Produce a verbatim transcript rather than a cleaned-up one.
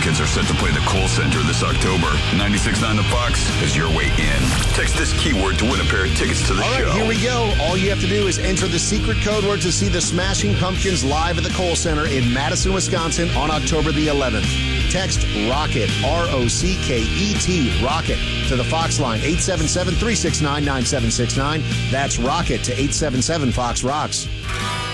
Pumpkins are set to play the Kohl Center this October. ninety-six point nine The Fox is your way in. Text this keyword to win a pair of tickets to the All show. right, here we go. All you have to do is enter the secret code word to see the Smashing Pumpkins live at the Kohl Center in Madison, Wisconsin on October the eleventh. Text ROCKET, R O C K E T, ROCKET, to the Fox line, eight seven seven, three six nine, nine seven six nine. That's ROCKET to eight seven seven, Fox Rocks.